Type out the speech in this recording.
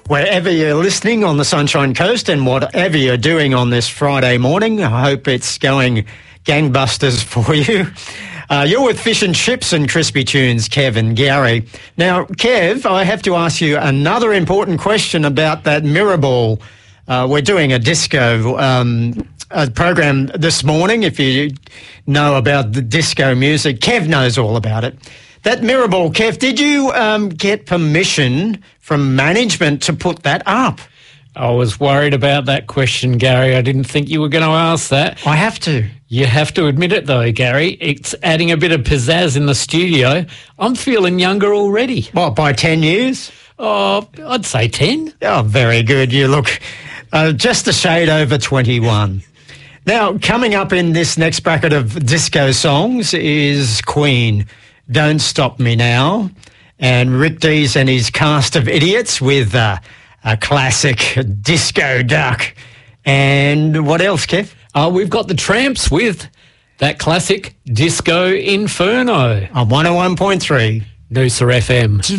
Wherever you're listening on the Sunshine Coast and whatever you're doing on this Friday morning, I hope it's going gangbusters for you. You're with Fish and Chips and Crispy Tunes, Kev and Gary. Now, Kev, I have to ask you another important question about that mirror ball. We're doing a disco program this morning. If you know about the disco music, Kev knows all about it. That mirror ball, Kev, did you get permission from management to put that up? I was worried about that question, Gary. I didn't think you were going to ask that. I have to. You have to admit it, though, Gary. It's adding a bit of pizzazz in the studio. I'm feeling younger already. What, by 10 years? Oh, I'd say 10. Oh, very good. You look just a shade over 21. Now, coming up in this next bracket of disco songs is Queen, Don't Stop Me Now, and Rick Dees and his cast of idiots with a classic Disco Duck. And what else, Kev? We've got the Tramps with that classic Disco Inferno. On 101.3. Noosa FM.